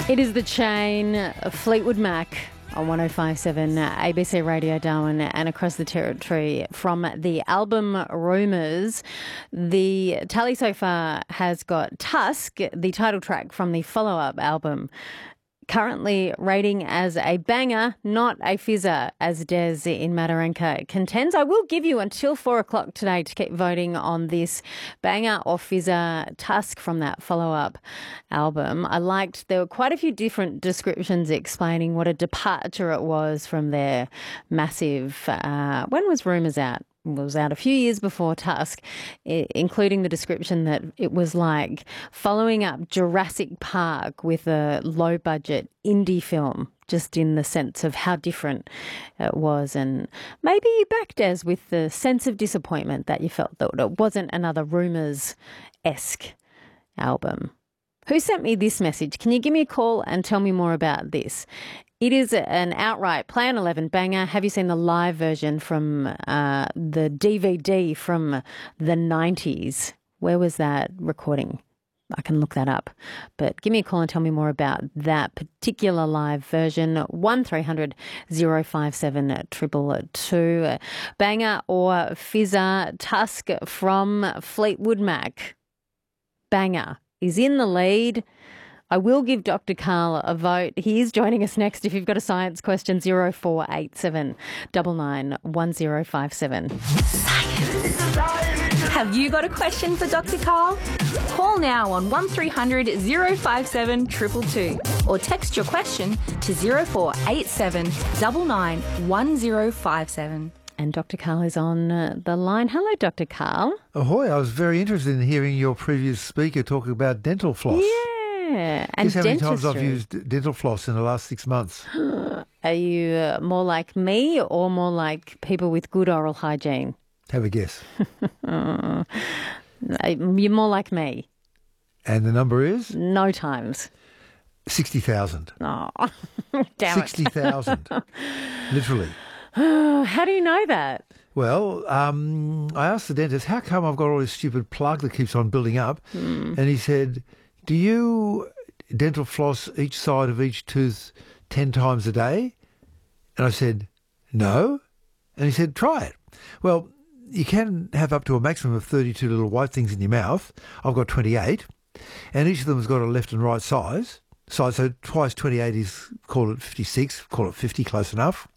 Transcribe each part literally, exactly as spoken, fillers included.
It is The Chain, Fleetwood Mac on one oh five point seven A B C Radio Darwin and across the territory from the album Rumours. The tally so far has got Tusk, the title track from the follow-up album, currently rating as a banger, not a fizzer, as Des in Mataranka contends. I will give you until four o'clock today to keep voting on this banger or fizzer Tusk from that follow-up album. I liked, there were quite a few different descriptions explaining what a departure it was from their massive, uh, when was Rumours out? Was out a few years before Tusk, including the description that it was like following up Jurassic Park with a low-budget indie film, just in the sense of how different it was. And maybe you backed Des with the sense of disappointment that you felt that it wasn't another Rumours-esque album. Who sent me this message? Can you give me a call and tell me more about this? It is an outright Play on eleven banger. Have you seen the live version from uh, the D V D from the nineties? Where was that recording? I can look that up. But give me a call and tell me more about that particular live version. one three hundred oh five seven two two two. Banger or fizzer, Tusk from Fleetwood Mac. Banger is in the lead. I will give Doctor Karl a vote. He is joining us next. If you've got a science question, zero four eight seven nine nine one zero five seven. Science. Have you got a question for Doctor Karl? Call now on one three hundred oh five seven two two two or text your question to zero four eight seven nine nine one zero five seven. And Doctor Karl is on uh, the line. Hello, Doctor Karl. Ahoy, I was very interested in hearing your previous speaker talk about dental floss. Yeah. Yeah, and guess how many times I've dentistry. used dental floss in the last six months? Are you uh, more like me or more like people with good oral hygiene? Have a guess. uh, you're more like me. And the number is? No times. sixty thousand. Oh, damn sixty thousand. Literally. How do you know that? Well, um, I asked the dentist, how come I've got all this stupid plug that keeps on building up? Mm. And he said, do you dental floss each side of each tooth ten times a day? And I said, no. And he said, try it. Well, you can have up to a maximum of thirty-two little white things in your mouth. I've got twenty-eight. And each of them has got a left and right size. Size, so twice twenty-eight is, call it fifty-six, call it fifty, close enough.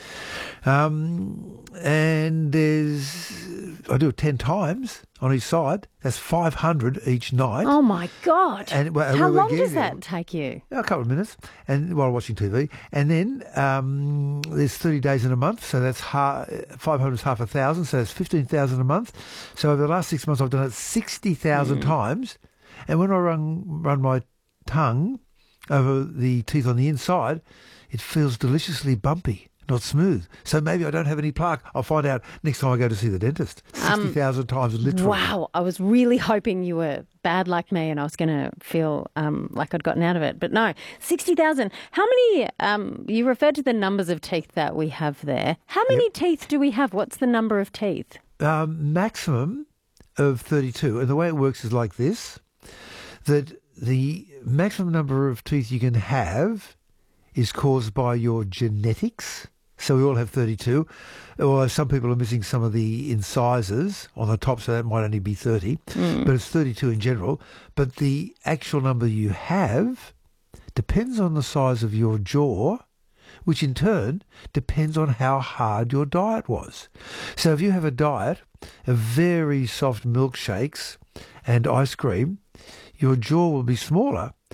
Um, and there's, I do it ten times on each side. That's five hundred each night. Oh my God. And, well, How we're long getting does that there. take you? A couple of minutes, and while watching T V. And then um, there's thirty days in a month, so that's half, five hundred is half a thousand, so that's fifteen thousand a month. So over the last six months, I've done it sixty thousand mm. times. And when I run, run my tongue over the teeth on the inside, it feels deliciously bumpy. Not smooth. So maybe I don't have any plaque. I'll find out next time I go to see the dentist. sixty thousand um, times literally. Wow. I was really hoping you were bad like me and I was going to feel um, like I'd gotten out of it. But no, sixty thousand. How many, um, you referred to the numbers of teeth that we have there. How many yep. teeth do we have? What's the number of teeth? Um, maximum of thirty-two. And the way it works is like this, that the maximum number of teeth you can have is caused by your genetics. So we all have thirty-two, although some people are missing some of the incisors on the top, so that might only be thirty, mm. but it's thirty-two in general. But the actual number you have depends on the size of your jaw, which in turn depends on how hard your diet was. So if you have a diet of very soft milkshakes and ice cream, your jaw will be smaller.